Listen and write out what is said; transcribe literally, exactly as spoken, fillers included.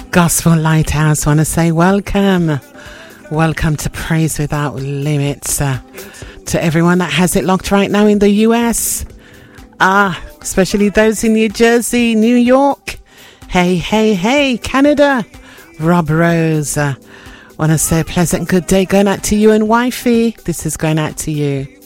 Gospel Lighthouse want to say welcome. Welcome to Praise Without Limits. Uh, to everyone that has it locked right now in the U S. Ah, especially those in New Jersey, New York. Hey, hey, hey, Canada. Rob Rose. Uh, want to say a pleasant good day going out to you and wifey. This is going out to you.